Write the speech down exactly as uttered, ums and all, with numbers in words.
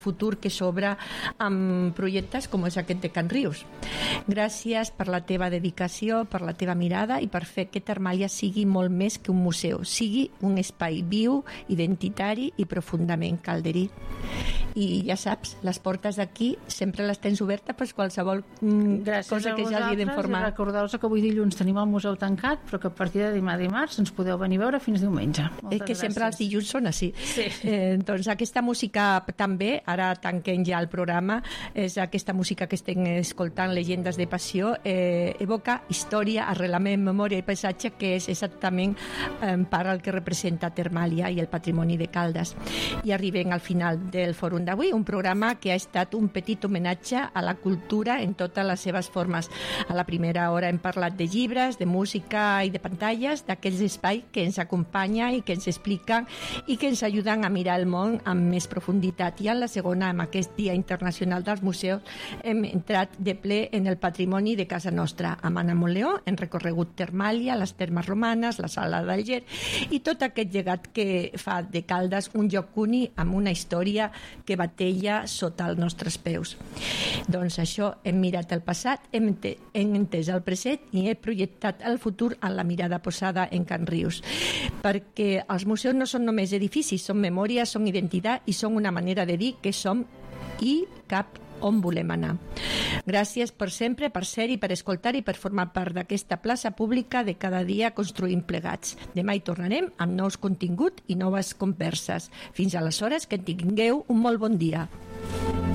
futur que s'obre amb projectes com és aquest de Can Rius. Gràcies per la teva dedicació, per la teva mirada i per fer que Termàlia sigui molt més que un museu, sigui un espai viu, identitari i profundament calderí. I ja saps, les portes d'aquí sempre les tens obertes per qualsevol mm, cosa que ja hagi d'informar. Recordeu-vos que avui dilluns tenim el museu tancat, però que a partir de demà dimarts ens podeu venir a veure fins diumenge. Moltes és que gràcies. Sempre els dilluns són així. Sí. Eh, doncs aquesta música també, ara tanquem ja el programa, és aquesta música que estem escoltant, Llegendes de Passió, eh, evoca història, arrelament, memòria i paisatge, que és exactament en part el que representa Termàlia i el patrimoni de Caldes. I arribem al final del fòrum d'avui, un programa que ha estat un petit homenatge a la cultura en totes les seves formes. A la primera hora hem parlat de llibres, de música i de pantalles, d'aquells espais que ens acompanyen i que ens expliquen i que ens ajuden a mirar el món amb més profunditat. I en la segona, amb aquest Dia Internacional dels Museus, hem entrat de ple en el patrimoni de casa nostra. Amb Anna Montleó hem recorregut Termàlia, les termes romanes, la Sala d'Alger i tot aquest llegat que fa de Caldes un lloc únic amb una història que batella sota els nostres peus. Doncs això, hem mirat el passat, hem, ente, hem entès el present i he projectat el futur amb la mirada posada en Can Rius. Perquè els museus no són només edificis, són memòria, són identitat i són una manera de dir que som i cap on volem anar. Gràcies per sempre, per ser-hi, per escoltar i per formar part d'aquesta plaça pública de cada dia construint plegats. Demà hi tornarem amb nous continguts i noves converses. Fins aleshores, que tingueu un molt bon dia.